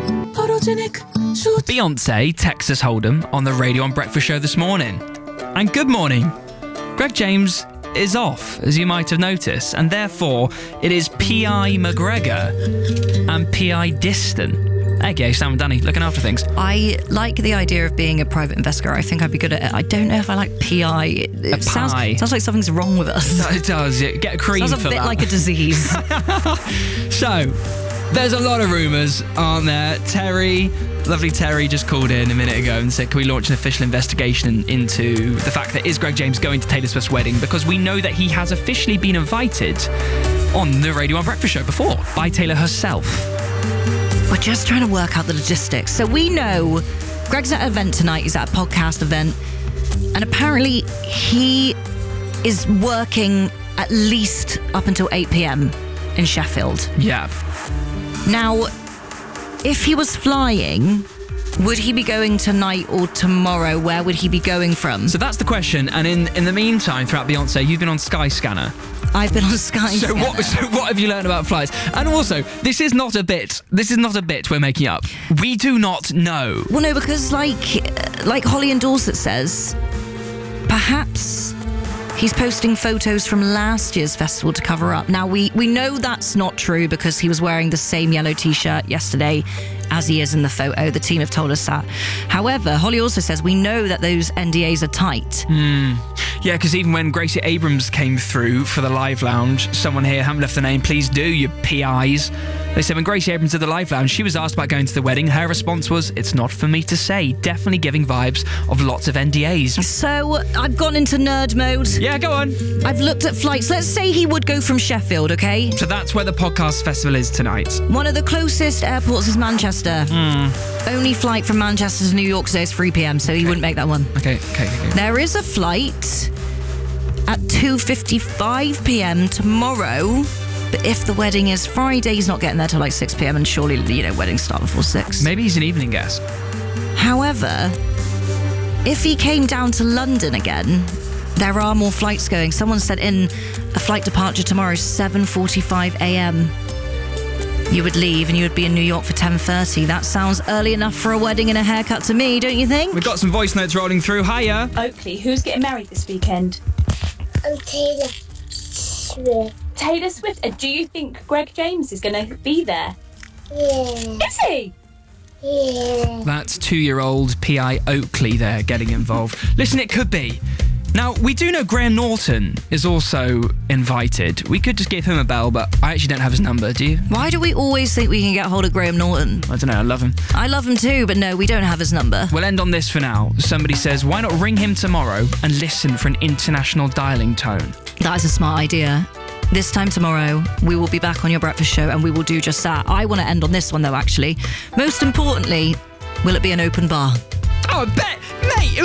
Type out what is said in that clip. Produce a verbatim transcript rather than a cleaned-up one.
Beyonce texts us Hold'em on the Radio one Breakfast Show this morning. And good morning. Greg James is off, as you might have noticed, and therefore it is P I McGregor and P I Diston. There you go, Sam and Danny, looking after things. I like the idea of being a private investigator. I think I'd be good at it. I don't know if I like P I. It a sounds, pie. sounds like something's wrong with us. It does. Get a cream Sounds a for bit that. like a disease. So, there's a lot of rumours, aren't there? Terry, lovely Terry, just called in a minute ago and said, can we launch an official investigation into the fact that is Greg James going to Taylor Swift's wedding? Because we know that he has officially been invited on the Radio one Breakfast Show before by Taylor herself. We're just trying to work out the logistics. So we know Greg's at an event tonight. He's at a podcast event. And apparently he is working at least up until eight p.m. in Sheffield. Yeah. Now, if he was flying, would he be going tonight or tomorrow? Where would he be going from? So that's the question. And in, in the meantime, throughout Beyonce, you've been on Skyscanner. I've been on Sky. So what, so what have you learned about flights? And also, this is not a bit. This is not a bit we're making up. We do not know. Well, no, because like, like Holly and Dorset says, perhaps he's posting photos from last year's festival to cover up. Now, we, we know that's not true because he was wearing the same yellow T-shirt yesterday as he is in the photo. The team have told us that. However, Holly also says we know that those N D As are tight. Hmm. Yeah, because even when Gracie Abrams came through for the Live Lounge, someone here, haven't left the name, please do, you P Is. They said when Gracie Abrams did the Live Lounge, she was asked about going to the wedding. Her response was, it's not for me to say. Definitely giving vibes of lots of N D As. So I've gone into nerd mode. Yeah, go on. I've looked at flights. Let's say he would go from Sheffield, okay? So that's where the podcast festival is tonight. One of the closest airports is Manchester. Mm. Only flight from Manchester to New York today is three p.m, so he wouldn't make that one. Okay, okay, okay. There is a flight at two fifty-five p.m. tomorrow, but if the wedding is Friday, he's not getting there till like six p.m, and surely, you know, weddings start before six. Maybe he's an evening guest. However, if he came down to London again, there are more flights going. Someone said in a flight departure tomorrow, seven forty-five a.m. You would leave and you would be in New York for ten thirty. That sounds early enough for a wedding and a haircut to me, don't you think? We've got some voice notes rolling through. Hiya. Oakley, who's getting married this weekend? I'm Taylor Swift. Taylor Swift. And do you think Greg James is going to be there? Yeah. Is he? Yeah. That's two-year-old P I Oakley there getting involved. Listen, it could be. Now, we do know Graham Norton is also invited. We could just give him a bell, but I actually don't have his number, do you? Why do we always think we can get hold of Graham Norton? I don't know, I love him. I love him too, but no, we don't have his number. We'll end on this for now. Somebody says, why not ring him tomorrow and listen for an international dialing tone? That is a smart idea. This time tomorrow, we will be back on your breakfast show and we will do just that. I want to end on this one though, actually. Most importantly, will it be an open bar? Oh, I bet, mate, it